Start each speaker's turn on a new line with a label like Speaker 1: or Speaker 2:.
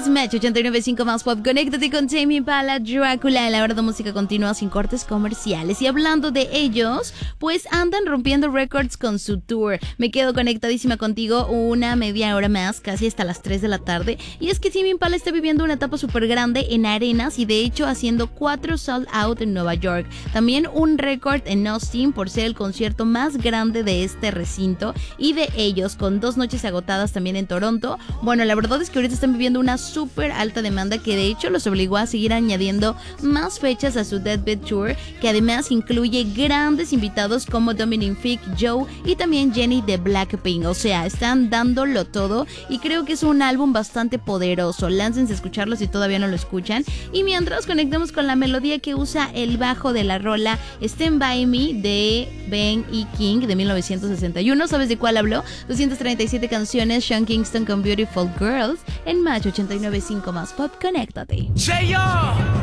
Speaker 1: es Match 89.5 más pop. Conéctate con Tame Impala, Drácula, en la hora de música continua sin cortes comerciales. Y hablando de ellos, pues andan rompiendo récords con su tour. Me quedo conectadísima contigo una media hora más, casi hasta las 3 de la tarde. Y es que Tame Impala está viviendo una etapa súper grande en arenas y de hecho haciendo 4 sold out en Nueva York. También un récord en Austin por ser el concierto más grande de este recinto. Y de ellos, con 2 noches agotadas también en Toronto. Bueno, la verdad es que ahorita están viviendo una súper alta demanda que de hecho los obligó a seguir añadiendo más fechas a su Deathbed Tour, que además incluye grandes invitados como Dominic Fike, Joe y también Jennie de Blackpink. O sea, están dándolo todo y creo que es un álbum bastante poderoso. Láncense a escucharlo si todavía no lo escuchan. Y mientras conectemos con la melodía que usa el bajo de la rola Stand By Me de Ben E. King de 1961. ¿Sabes de cuál hablo? 237 canciones, Sean Kingston con Beautiful Girls en Match 89.5 más pop. Conéctate.